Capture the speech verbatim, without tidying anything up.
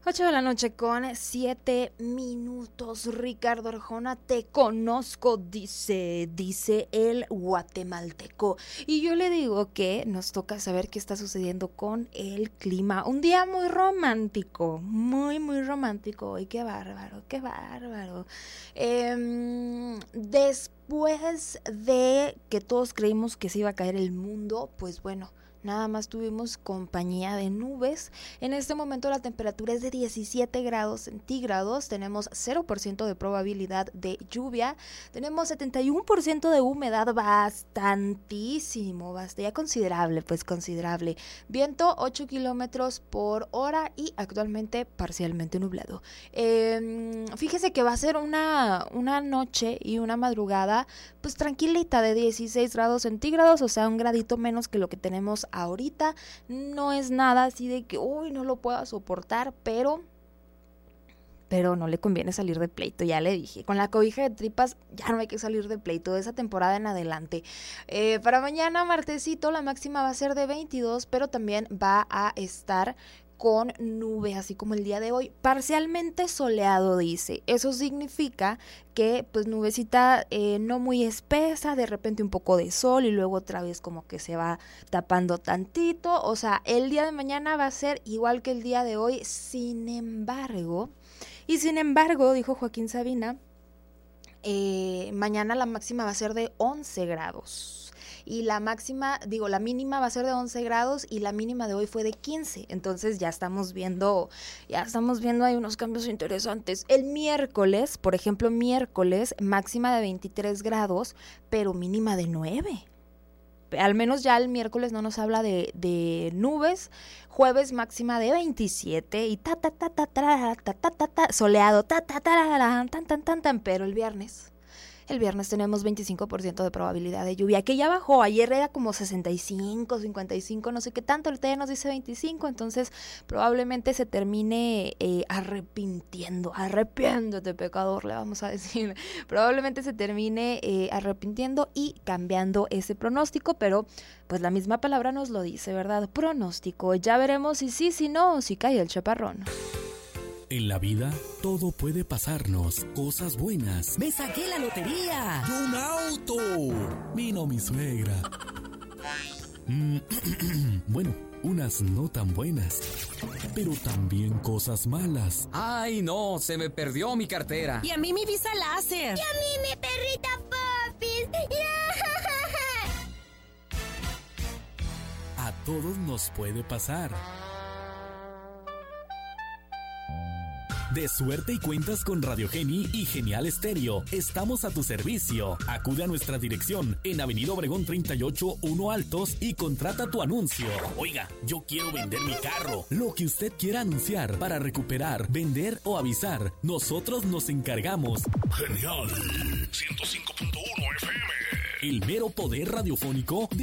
ocho de la noche con siete minutos. Ricardo Arjona, te conozco, dice, dice el guatemalteco. Y yo le digo que nos toca saber qué está sucediendo con el clima. Un día muy romántico, muy, muy romántico. Y qué bárbaro, qué bárbaro. Eh, después de que todos creímos que se iba a caer el mundo, pues bueno, nada más tuvimos compañía de nubes. En este momento la temperatura es de diecisiete grados centígrados. Tenemos cero por ciento de probabilidad de lluvia. Tenemos setenta y uno por ciento de humedad, bastantísimo, bastante, ya considerable, pues considerable. Viento ocho kilómetros por hora y actualmente parcialmente nublado. Eh, fíjese que va a ser una, una noche y una madrugada pues tranquilita de dieciséis grados centígrados, o sea, un gradito menos que lo que tenemos ahorita. No es nada así de que uy, no lo pueda soportar, pero pero no le conviene salir de pleito, ya le dije, con la cobija de tripas ya no hay que salir de pleito de esa temporada en adelante. Eh, para mañana martesito la máxima va a ser de veintidós, pero también va a estar con nube, así como el día de hoy, parcialmente soleado, dice. Eso significa que pues nubecita eh, no muy espesa, de repente un poco de sol y luego otra vez como que se va tapando tantito. O sea, el día de mañana va a ser igual que el día de hoy. Sin embargo, y sin embargo, dijo Joaquín Sabina, eh, mañana la máxima va a ser de once grados. Y la máxima, digo, la mínima va a ser de once grados y la mínima de hoy fue de quince. Entonces ya estamos viendo, ya estamos viendo hay unos cambios interesantes. El miércoles, por ejemplo, miércoles, máxima de veintitrés grados, pero mínima de nueve. Al menos ya el miércoles no nos habla de, de nubes. Jueves máxima de veintisiete y ta ta ta ta ta ta ta ta ta soleado, ta ta ta tan tan tan tan, pero el viernes El viernes tenemos veinticinco por ciento de probabilidad de lluvia, que ya bajó. Ayer era como sesenta y cinco, cincuenta y cinco, no sé qué tanto. Ahorita ya nos dice veinticinco, entonces probablemente se termine eh, arrepintiendo. Arrepiéndote, pecador, le vamos a decir. Probablemente se termine eh, arrepintiendo y cambiando ese pronóstico, pero pues la misma palabra nos lo dice, ¿verdad? Pronóstico. Ya veremos si sí, si no, si cae el chaparrón. En la vida, todo puede pasarnos. Cosas buenas. ¡Me saqué la lotería! ¡Y un auto! Vino mi suegra. Mm, bueno, unas no tan buenas. Pero también cosas malas. ¡Ay, no! Se me perdió mi cartera. Y a mí mi visa láser. Y a mí mi perrita Popis. A todos nos puede pasar. De suerte y cuentas con Radio Geni y Genial Estéreo. Estamos a tu servicio. Acude a nuestra dirección en Avenida Obregón treinta y ocho, uno Altos y contrata tu anuncio. Oiga, yo quiero vender mi carro. Lo que usted quiera anunciar para recuperar, vender o avisar, nosotros nos encargamos. Genial ciento cinco punto uno F M. El mero poder radiofónico de